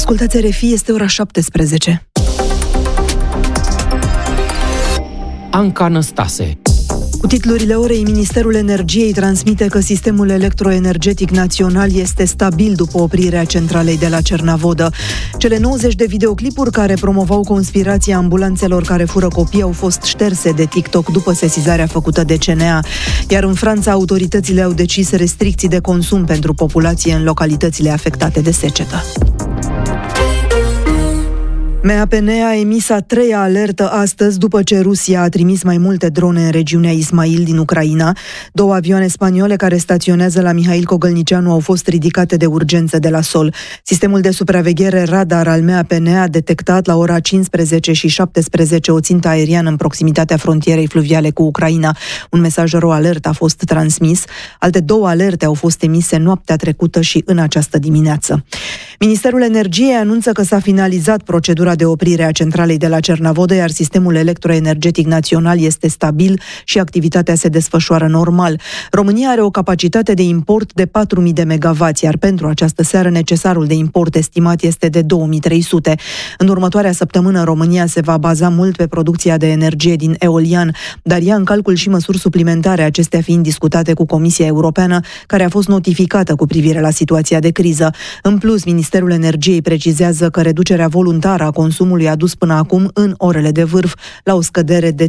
Ascultați RFI, este ora 17. Anca Năstase. Cu titlurile orei, Ministerul Energiei transmite că sistemul electroenergetic național este stabil după oprirea centralei de la Cernavodă. Cele 90 de videoclipuri care promovau conspirația ambulanțelor care fură copii au fost șterse de TikTok după sesizarea făcută de CNA. Iar în Franța, autoritățile au decis restricții de consum pentru populație în localitățile afectate de secetă. MAPN a emis a treia alertă astăzi după ce Rusia a trimis mai multe drone în regiunea Ismail din Ucraina. 2 avioane spaniole care staționează la Mihail Cogălnicianu au fost ridicate de urgență de la sol. Sistemul de supraveghere radar al MAPN a detectat la ora 15 și 17 o țintă aeriană în proximitatea frontierei fluviale cu Ucraina. Un mesaj alert a fost transmis. Alte 2 alerte au fost emise noaptea trecută și în această dimineață. Ministerul Energiei anunță că s-a finalizat procedura de oprire a centralei de la Cernavodă, iar sistemul electroenergetic național este stabil și activitatea se desfășoară normal. România are o capacitate de import de 4.000 de megawatts, iar pentru această seară necesarul de import estimat este de 2.300. În următoarea săptămână, România se va baza mult pe producția de energie din eolian, dar ia în calcul și măsuri suplimentare, acestea fiind discutate cu Comisia Europeană, care a fost notificată cu privire la situația de criză. În plus, Ministerul Energiei precizează că reducerea voluntară a consumului a dus până acum în orele de vârf la o scădere de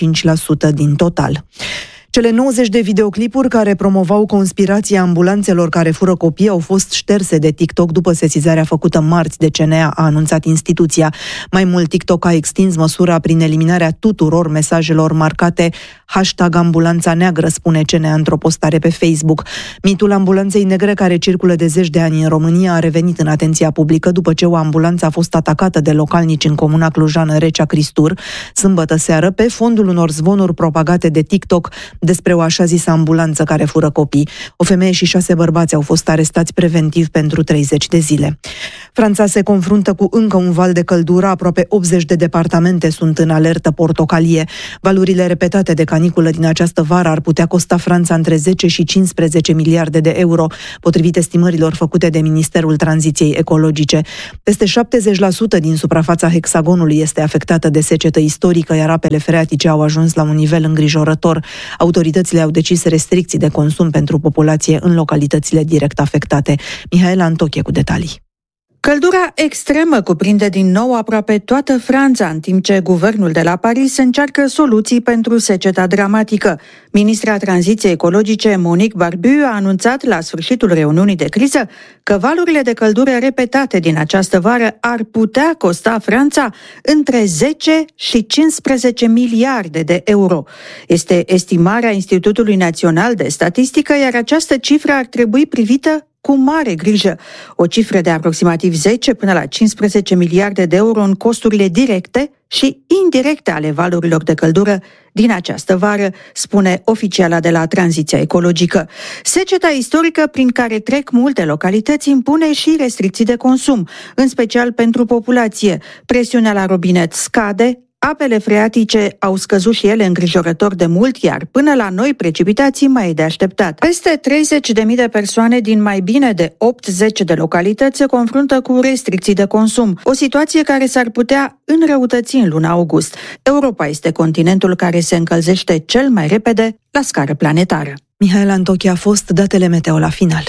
3-5% din total. Cele 90 de videoclipuri care promovau conspirația ambulanțelor care fură copii au fost șterse de TikTok după sesizarea făcută marți de CNA, a anunțat instituția. Mai mult, TikTok a extins măsura prin eliminarea tuturor mesajelor marcate #ambulanța neagră, spune CNA într-o postare pe Facebook. Mitul ambulanței negre, care circulă de zeci de ani în România, a revenit în atenția publică după ce o ambulanță a fost atacată de localnici în comuna clujană Recea Cristur, sâmbătă seară, pe fondul unor zvonuri propagate de TikTok despre o așa zisă ambulanță care fură copii. O femeie și 6 bărbați au fost arestați preventiv pentru 30 de zile. Franța se confruntă cu încă un val de căldură. Aproape 80 de departamente sunt în alertă portocalie. Valurile repetate de caniculă din această vară ar putea costa Franța între 10 și 15 miliarde de euro, potrivit estimărilor făcute de Ministerul Tranziției Ecologice. Peste 70% din suprafața hexagonului este afectată de secetă istorică, iar apele freatice au ajuns la un nivel îngrijorător. Autoritățile au decis restricții de consum pentru populație în localitățile direct afectate. Mihaela Antoche cu detalii. Căldura extremă cuprinde din nou aproape toată Franța, în timp ce guvernul de la Paris încearcă soluții pentru seceta dramatică. Ministra Tranziției Ecologice, Monique Barbu, a anunțat la sfârșitul reuniunii de criză că valurile de căldură repetate din această vară ar putea costa Franța între 10 și 15 miliarde de euro. Este estimarea Institutului Național de Statistică, iar această cifră ar trebui privită cu mare grijă. O cifră de aproximativ 10 până la 15 miliarde de euro în costurile directe și indirecte ale valurilor de căldură din această vară, spune oficiala de la Tranziția Ecologică. Seceta istorică prin care trec multe localități impune și restricții de consum, în special pentru populație. Presiunea la robinet scade, apele freatice au scăzut și ele îngrijorător de mult, iar până la noi precipitații mai e de așteptat. Peste 30.000 de persoane din mai bine de 80 de localități se confruntă cu restricții de consum, o situație care s-ar putea înrăutăți în luna august. Europa este continentul care se încălzește cel mai repede la scară planetară. Mihaela Antoche a fost datele meteo la final.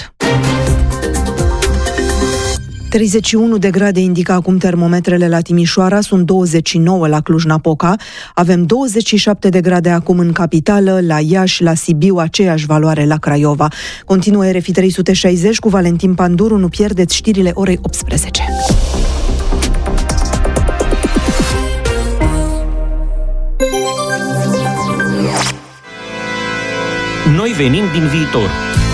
31 de grade indică acum termometrele la Timișoara, sunt 29 la Cluj-Napoca, avem 27 de grade acum în capitală, la Iași, la Sibiu, aceeași valoare la Craiova. Continuă RFI 360 cu Valentin Panduru, nu pierdeți știrile orei 18. Noi venim din viitor.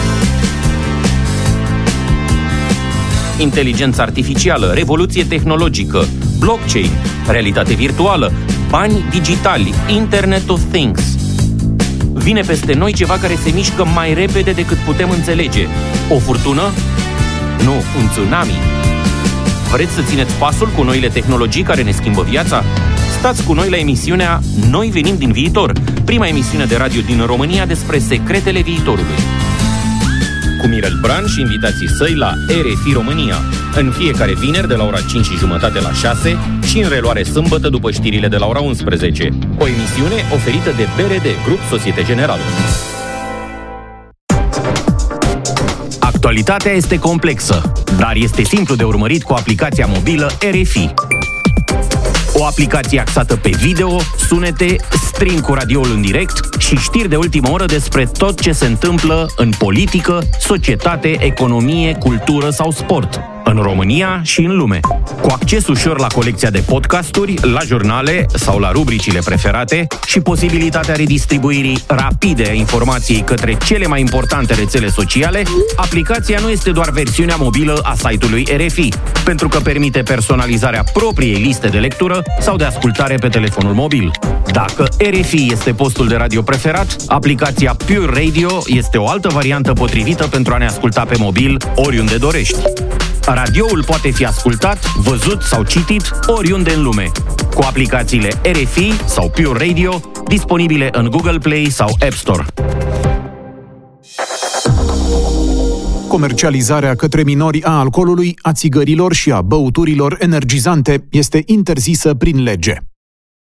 Inteligență artificială, revoluție tehnologică, blockchain, realitate virtuală, bani digitali, Internet of Things. Vine peste noi ceva care se mișcă mai repede decât putem înțelege. O furtună? Nu, un tsunami. Vreți să țineți pasul cu noile tehnologii care ne schimbă viața? Stați cu noi la emisiunea Noi venim din viitor, prima emisiune de radio din România despre secretele viitorului. Cu Mirel Bran și invitații săi la RFI România. în fiecare vineri de la ora 5:30 la 6 și în reluare sâmbătă după știrile de la ora 11. O emisiune oferită de BRD, Grup Societe Generală. Actualitatea este complexă, dar este simplu de urmărit cu aplicația mobilă RFI. O aplicație axată pe video, sunete, stream cu radioul în direct și știri de ultimă oră despre tot ce se întâmplă în politică, societate, economie, cultură sau sport, în România și în lume. Cu acces ușor la colecția de podcasturi, la jurnale sau la rubricile preferate și posibilitatea redistribuirii rapide a informației către cele mai importante rețele sociale, aplicația nu este doar versiunea mobilă a site-ului RFI, pentru că permite personalizarea propriei liste de lectură sau de ascultare pe telefonul mobil. Dacă RFI este postul de radio preferat, aplicația Pure Radio este o altă variantă potrivită pentru a ne asculta pe mobil oriunde dorești. Radioul poate fi ascultat, văzut sau citit oriunde în lume, cu aplicațiile RFI sau Pure Radio, disponibile în Google Play sau App Store. Comercializarea către minori a alcoolului, a țigărilor și a băuturilor energizante este interzisă prin lege.